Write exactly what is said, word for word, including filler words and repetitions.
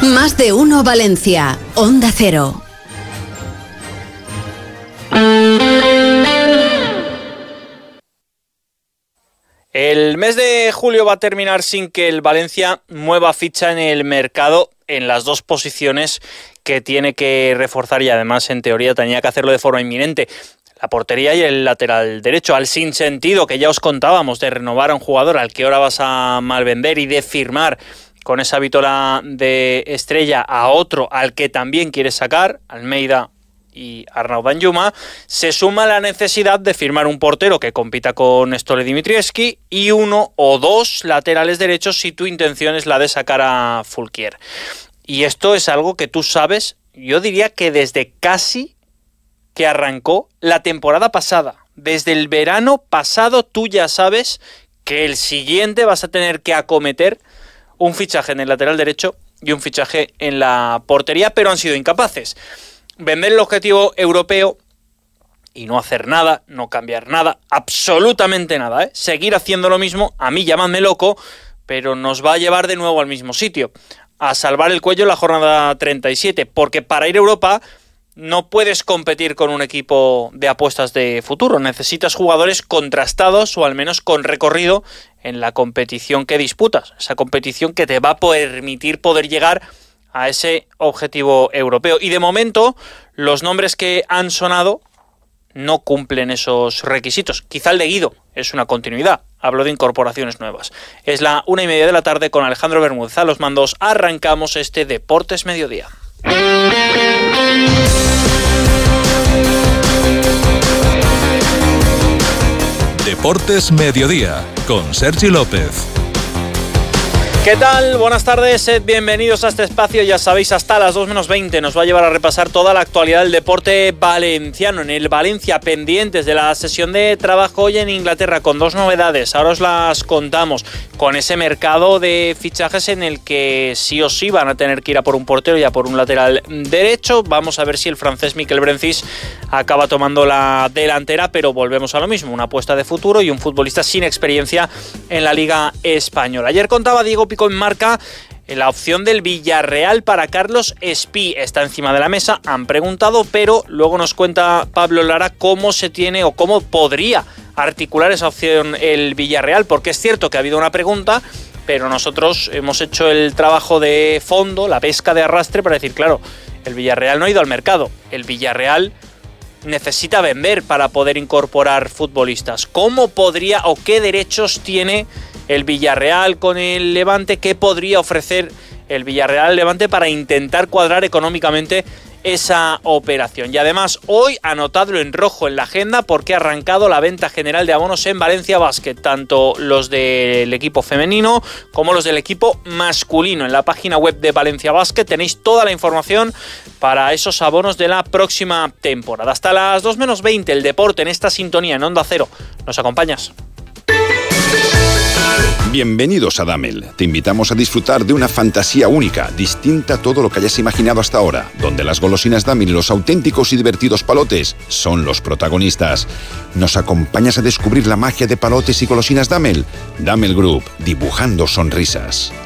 Más de uno Valencia, Onda Cero. El mes de julio va a terminar sin que el Valencia mueva ficha en el mercado en las dos posiciones que tiene que reforzar y además en teoría tenía que hacerlo de forma inminente. La portería y el lateral derecho, al sinsentido que ya os contábamos de renovar a un jugador al que ahora vas a malvender y de firmar con esa vitola de estrella a otro al que también quieres sacar, Almeida y Arnaud Danjuma, se suma la necesidad de firmar un portero que compita con Stole Dimitrievski y uno o dos laterales derechos si tu intención es la de sacar a Fulquier. Y esto es algo que tú sabes, yo diría que desde casi que arrancó la temporada pasada. Desde el verano pasado tú ya sabes que el siguiente vas a tener que acometer un fichaje en el lateral derecho y un fichaje en la portería, pero han sido incapaces. Vender el objetivo europeo y no hacer nada, no cambiar nada, absolutamente nada, ¿eh? Seguir haciendo lo mismo, a mí llamadme loco, pero nos va a llevar de nuevo al mismo sitio, a salvar el cuello en la jornada treinta y siete, porque para ir a Europa no puedes competir con un equipo de apuestas de futuro, necesitas jugadores contrastados o al menos con recorrido en la competición que disputas, esa competición que te va a permitir poder llegar a ese objetivo europeo. Y de momento, los nombres que han sonado no cumplen esos requisitos. Quizá el de Guido es una continuidad. Hablo de incorporaciones nuevas. Es la una y media de la tarde con Alejandro Bermúdez a los mandos. Arrancamos este Deportes Mediodía. Deportes Mediodía con Sergi López. ¿Qué tal? Buenas tardes, sed bienvenidos a este espacio. Ya sabéis, hasta las dos menos veinte nos va a llevar a repasar toda la actualidad del deporte valenciano. En el Valencia, pendientes de la sesión de trabajo hoy en Inglaterra, con dos novedades. Ahora os las contamos. Con ese mercado de fichajes en el que sí o sí van a tener que ir a por un portero y a por un lateral derecho. Vamos a ver si el francés Miquel Brencis acaba tomando la delantera, pero volvemos a lo mismo. Una apuesta de futuro y un futbolista sin experiencia en la Liga Española. Ayer contaba Diego Pico en Marca la opción del Villarreal para Carlos Espí. Está encima de la mesa, han preguntado, pero luego nos cuenta Pablo Lara cómo se tiene o cómo podría articular esa opción el Villarreal, porque es cierto que ha habido una pregunta, pero nosotros hemos hecho el trabajo de fondo, la pesca de arrastre, para decir, claro, el Villarreal no ha ido al mercado, el Villarreal necesita vender para poder incorporar futbolistas. ¿Cómo podría o qué derechos tiene el Villarreal con el Levante? ¿Qué podría ofrecer el Villarreal al Levante para intentar cuadrar económicamente esa operación? Y además, hoy anotadlo en rojo en la agenda porque ha arrancado la venta general de abonos en Valencia Basket, tanto los del equipo femenino como los del equipo masculino. En la página web de Valencia Basket tenéis toda la información para esos abonos de la próxima temporada. Hasta las dos menos veinte, el deporte en esta sintonía en Onda Cero. ¿Nos acompañas? Bienvenidos a Damel. Te invitamos a disfrutar de una fantasía única, distinta a todo lo que hayas imaginado hasta ahora, donde las golosinas Damel y los auténticos y divertidos palotes son los protagonistas. ¿Nos acompañas a descubrir la magia de palotes y golosinas Damel? Damel Group, dibujando sonrisas.